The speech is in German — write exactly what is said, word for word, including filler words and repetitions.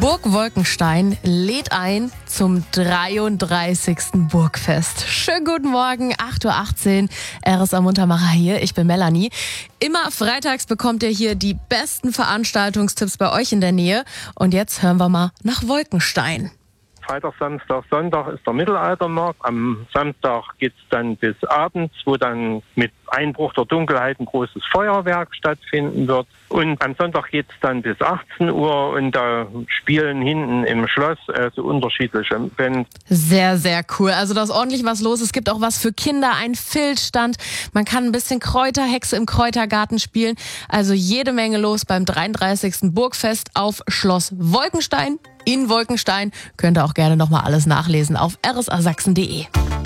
Burg Wolkenstein lädt ein zum dreiunddreißigsten Burgfest. Schönen guten Morgen, acht Uhr achtzehn, R S A Muntermacher hier, ich bin Melanie. Immer freitags bekommt ihr hier die besten Veranstaltungstipps bei euch in der Nähe. Und jetzt hören wir mal nach Wolkenstein. Freitag, Samstag, Sonntag ist der Mittelaltermarkt. Am Samstag geht's dann bis abends, wo dann mit Einbruch der Dunkelheit ein großes Feuerwerk stattfinden wird. Und am Sonntag geht's dann bis achtzehn Uhr und da spielen hinten im Schloss äh, so unterschiedliche Bands. Sehr, sehr cool. Also da ist ordentlich was los. Es gibt auch was für Kinder, ein Filzstand. Man kann ein bisschen Kräuterhexe im Kräutergarten spielen. Also jede Menge los beim dreiunddreißigsten Burgfest auf Schloss Wolkenstein. In Wolkenstein könnt ihr auch gerne nochmal alles nachlesen auf r s a sachsen punkt d e.